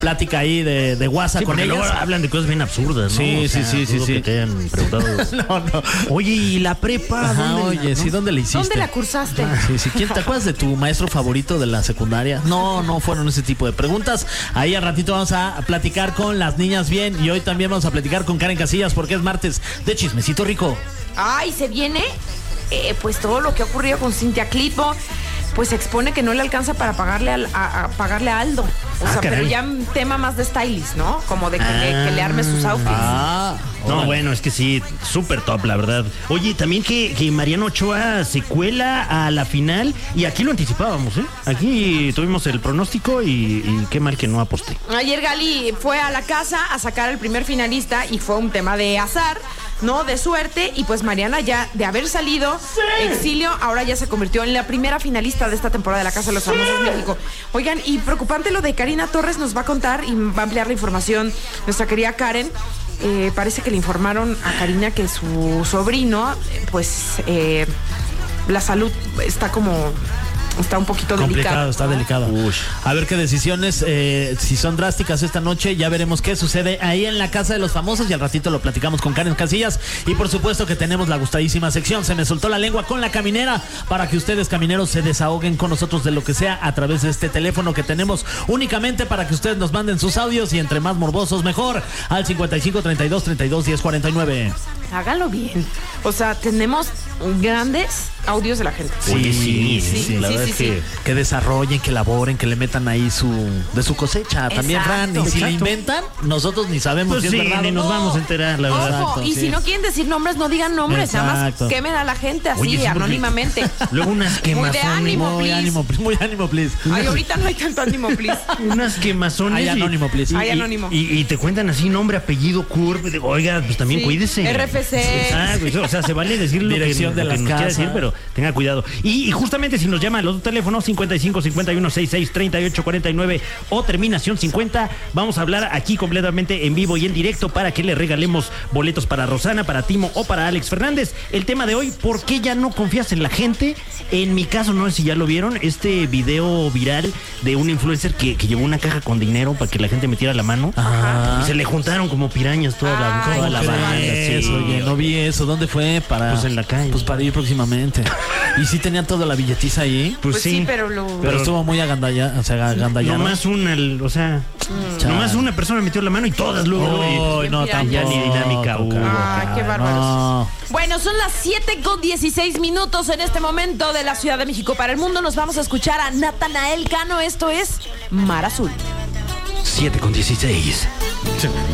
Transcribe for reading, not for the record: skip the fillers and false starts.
plática ahí de WhatsApp con ellas. Luego hablan de cosas bien absurdas, ¿no? Sí, sí. Que te hayan preguntado. No. Oye, ¿y la prepa? Ajá, ¿Dónde sí, ¿dónde la hiciste? ¿Dónde la cursaste? Sí. ¿Quién te acuerdas de tu maestro favorito de la secundaria? No fueron ese tipo de preguntas. Ahí al ratito vamos a platicar con las niñas bien. Y hoy también vamos a platicar con Karen Casillas porque es martes de Chismecito Rico. Ay, se viene pues todo lo que ha ocurrido con Cintia Clitbo. Pues se expone que no le alcanza para pagarle a Aldo. O sea, pero ya un tema más de stylist, ¿no? Como de que le arme sus outfits. No, bueno, es que sí, súper top, la verdad. Oye, también que Mariano Ochoa se cuela a la final. Y aquí lo anticipábamos, ¿eh? Aquí tuvimos el pronóstico y qué mal que no aposté. Ayer Gali fue a la casa a sacar al primer finalista y fue un tema de azar, ¿no? De suerte. Y pues Mariana ya de haber salido exilio, ahora ya se convirtió en la primera finalista de esta temporada de la Casa de los Famosos México. Oigan, y preocupante lo de Karina Torres, nos va a contar y va a ampliar la información nuestra querida Karen. Parece que le informaron a Karina que su sobrino, la salud está un poquito delicada. Está delicada. A ver qué decisiones, si son drásticas esta noche, ya veremos qué sucede ahí en la Casa de los Famosos y al ratito lo platicamos con Karen Casillas. Y por supuesto que tenemos la gustadísima sección Se me soltó la lengua con la caminera, para que ustedes, camineros, se desahoguen con nosotros de lo que sea a través de este teléfono que tenemos únicamente para que ustedes nos manden sus audios, y entre más morbosos mejor, al 55 32 32 10 49. Háganlo bien. O sea, tenemos grandes audios de la gente. Sí, la verdad es que desarrollen, que elaboren, que le metan ahí de su cosecha. También, Fran, y si le inventan, nosotros ni sabemos pues si es verdad. Ni nos vamos a enterar, la verdad. Ojo, y si no quieren decir nombres, no digan nombres. Nada más quemen a la gente así, anónimamente. Luego unas quemazones. Muy ánimo, please. Ay, ahorita no hay tanto ánimo, please. Unas quemazones. Hay anónimo, please. Hay anónimo. Y te cuentan así nombre, apellido, curva. Oiga, pues también cuídese. RFC. O sea, se vale decir lo dirección de lo que las nos quiera casas, decir, pero tenga cuidado. Y justamente si nos llama al otro teléfono 55 51 66 38 49 o terminación 50, vamos a hablar aquí completamente en vivo y en directo para que le regalemos boletos para Rosana, para Timo o para Alex Fernández. El tema de hoy: ¿por qué ya no confías en la gente? En mi caso, no sé si ya lo vieron, este video viral de un influencer que llevó una caja con dinero para que la gente metiera la mano. Y se le juntaron como pirañas toda la banda. Oye, no vi eso. ¿Dónde fue? Pues en la calle. Pues para ir próximamente. ¿Y si tenían toda la billetiza ahí? Pues sí, pero estuvo muy agandallado. Nomás nomás una persona metió la mano y todas luego. No, tampoco. Ya ni dinámica hubo. Qué bárbaros. No. Bueno, son las 7:16 en este momento de la Ciudad de México para el mundo. Nos vamos a escuchar a Natanael Cano. Esto es Mar Azul. 7:16.